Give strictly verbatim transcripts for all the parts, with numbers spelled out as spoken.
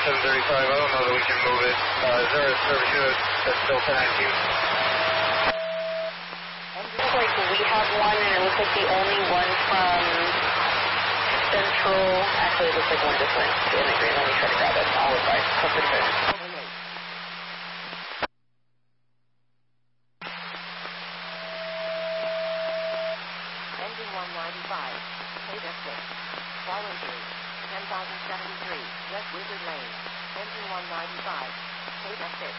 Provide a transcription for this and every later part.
seven thirty-five, I don't know that we can move it. Uh, is there a service unit that's still ten nineteen? Looks like we have one, and it looks like the only one from Central. Actually, it looks like one just went in the green. Let me try to grab it. I'll advise. Hopefully, good. Engine one ninety-five, K F six, fall injury, ten thousand seventy-three, West Wizard Lane. Engine one ninety-five, K F six.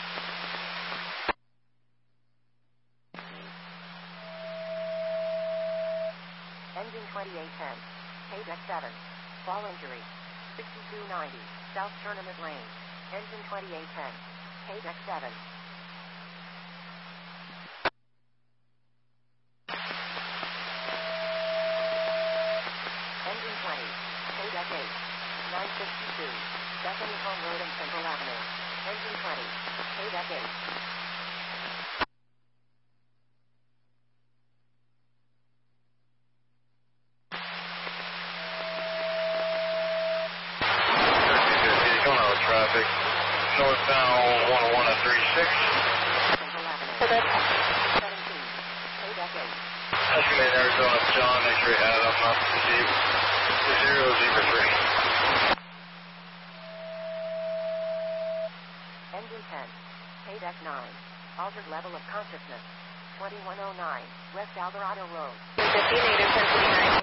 Engine twenty-eight ten, K F seven, fall injury, sixty-two ninety, South Tournament Lane. Engine twenty-eight ten, K F seven. Engine twenty, K F eight, nine sixty-two, Bethany Home Road and Central Avenue. Engine twenty, K F eight. Going out of traffic. Northbound one oh one at thirty-six. Central Avenue. seventeen, K F eight. Estimate Arizona, John, X-ray Adam, up to zero, zero, three. Engine ten, K F nine, altered level of consciousness, twenty-one oh nine, West Alvarado Road. fifty, negative ten twenty-nine.